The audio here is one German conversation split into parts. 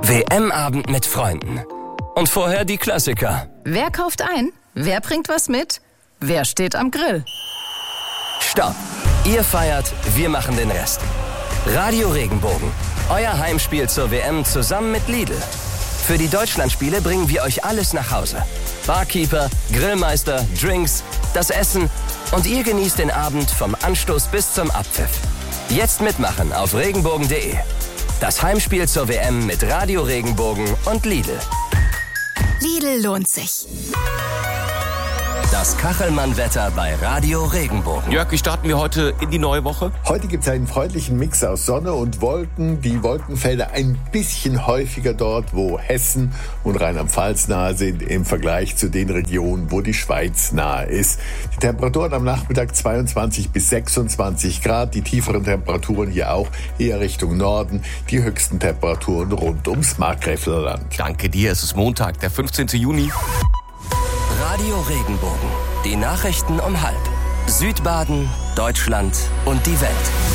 WM-Abend mit Freunden. Und vorher die Klassiker. Wer kauft ein? Wer bringt was mit? Wer steht am Grill? Stopp! Ihr feiert, wir machen den Rest. Radio Regenbogen. Euer Heimspiel zur WM zusammen mit Lidl. Für die Deutschlandspiele bringen wir euch alles nach Hause. Barkeeper, Grillmeister, Drinks, das Essen und ihr genießt den Abend vom Anstoß bis zum Abpfiff. Jetzt mitmachen auf regenbogen.de. Das Heimspiel zur WM mit Radio Regenbogen und Lidl. Lidl lohnt sich. Das Kachelmann-Wetter bei Radio Regenbogen. Jörg, wie starten wir heute in die neue Woche? Heute gibt es einen freundlichen Mix aus Sonne und Wolken. Die Wolkenfelder ein bisschen häufiger dort, wo Hessen und Rheinland-Pfalz nahe sind, im Vergleich zu den Regionen, wo die Schweiz nahe ist. Die Temperaturen am Nachmittag 22 bis 26 Grad. Die tieferen Temperaturen hier auch eher Richtung Norden. Die höchsten Temperaturen rund ums Markgräflerland. Danke dir, es ist Montag, der 15. Juni. Radio Regenbogen. Die Nachrichten um 12:30. Südbaden, Deutschland und die Welt.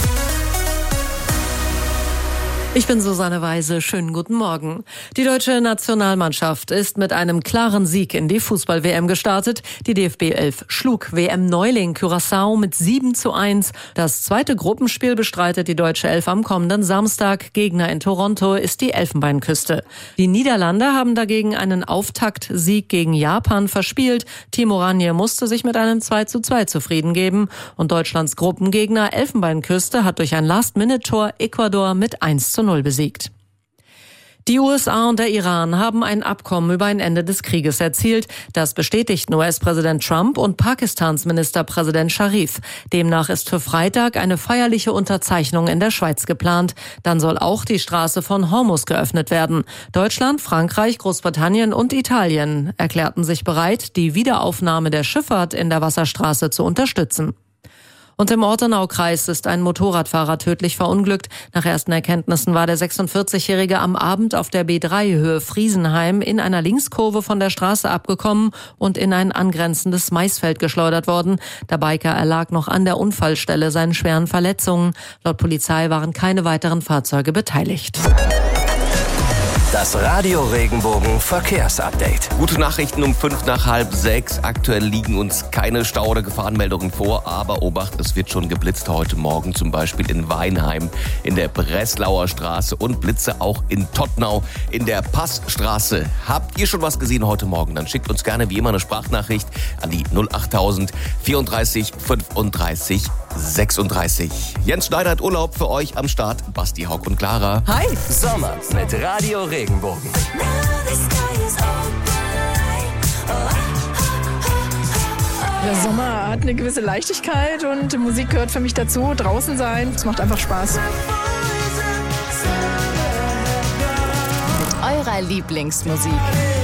Ich bin Susanne Weise. Schönen guten Morgen. Die deutsche Nationalmannschaft ist mit einem klaren Sieg in die Fußball-WM gestartet. Die DFB 11 schlug WM-Neuling Curaçao mit 7:1. Das zweite Gruppenspiel bestreitet die deutsche Elf am kommenden Samstag. Gegner in Toronto ist die Elfenbeinküste. Die Niederlande haben dagegen einen Auftaktsieg gegen Japan verspielt. Timo Ranje musste sich mit einem 2:2 zufrieden geben. Und Deutschlands Gruppengegner Elfenbeinküste hat durch ein Last-Minute-Tor Ecuador mit 1:0 besiegt. Die USA und der Iran haben ein Abkommen über ein Ende des Krieges erzielt. Das bestätigten US-Präsident Trump und Pakistans Ministerpräsident Sharif. Demnach ist für Freitag eine feierliche Unterzeichnung in der Schweiz geplant. Dann soll auch die Straße von Hormuz geöffnet werden. Deutschland, Frankreich, Großbritannien und Italien erklärten sich bereit, die Wiederaufnahme der Schifffahrt in der Wasserstraße zu unterstützen. Und im Ortenaukreis ist ein Motorradfahrer tödlich verunglückt. Nach ersten Erkenntnissen war der 46-Jährige am Abend auf der B3 Höhe Friesenheim in einer Linkskurve von der Straße abgekommen und in ein angrenzendes Maisfeld geschleudert worden. Der Biker erlag noch an der Unfallstelle seinen schweren Verletzungen. Laut Polizei waren keine weiteren Fahrzeuge beteiligt. Das Radio Regenbogen Verkehrsupdate. Gute Nachrichten um 5:05. Aktuell liegen uns keine Stau- oder Gefahrenmeldungen vor, aber Obacht, es wird schon geblitzt heute Morgen, zum Beispiel in Weinheim, in der Breslauer Straße und Blitze auch in Tottnau, in der Passstraße. Habt ihr schon was gesehen heute Morgen? Dann schickt uns gerne wie immer eine Sprachnachricht an die 08000 34 35 36. Jens Schneider hat Urlaub für euch am Start. Basti, Haug und Clara. Hi! Sommer mit Radio Regenbogen. Der Sommer hat eine gewisse Leichtigkeit und Musik gehört für mich dazu. Draußen sein, es macht einfach Spaß. Mit eurer Lieblingsmusik.